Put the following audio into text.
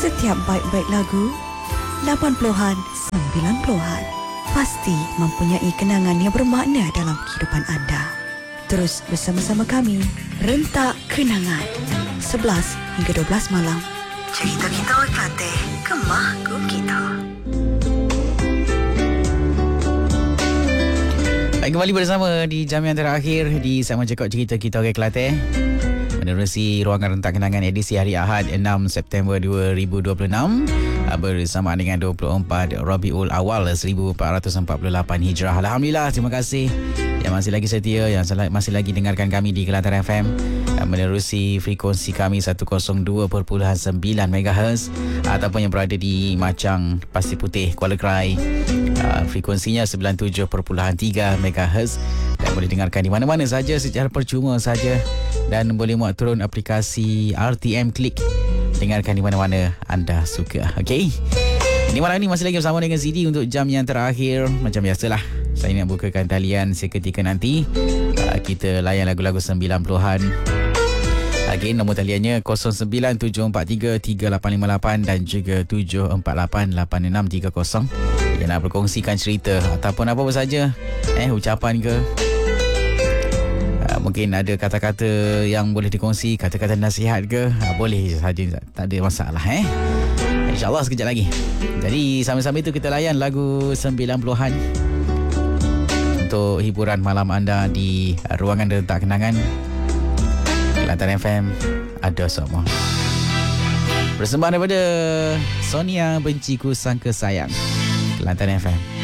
Setiap baik-baik lagu 80-an, 90-an pasti mempunyai kenangan yang bermakna dalam kehidupan anda. Terus bersama-sama kami, Rentak Kenangan 11 hingga 12 malam. Cerita kita orang Kelantan, Kemah kita. Baik, kembali bersama di jam yang terakhir di segmen Cekok Cerita Kita Orang Kelantan, menerusi ruangan Rentak Kenangan edisi hari Ahad 6 September 2026 bersama dengan 24 Rabiul Awal 1448 Hijrah. Alhamdulillah, terima kasih yang masih lagi setia, yang masih lagi dengarkan kami di Kelantan FM menerusi frekuensi kami 102.9 MHz ataupun yang berada di Macang, Pasir Putih, Kuala Krai, frekuensinya 97.3 MHz dan boleh dengarkan di mana-mana saja secara percuma saja dan boleh muat turun aplikasi RTM Click, dengarkan di mana-mana anda suka. Okey. Ini malam ni masih lagi bersama dengan Zidi untuk jam yang terakhir. Macam biasalah, saya nak bukakan talian seketika nanti. Kita layan lagu-lagu 90-an. Again, nombor taliannya 0977433858 dan juga 7488630. Yang nak berkongsikan cerita ataupun apa saja, ucapan ke, mungkin ada kata-kata yang boleh dikongsi, kata-kata nasihat ke, boleh saja, tak ada masalah. InsyaAllah sekejap lagi. Jadi sambil-sambil itu kita layan lagu 90-an untuk hiburan malam anda di ruangan Rentak Kenangan Kelantan FM. Ada semua persembahan daripada Sonia Benciku Sangka Sayang, Kelantan FM.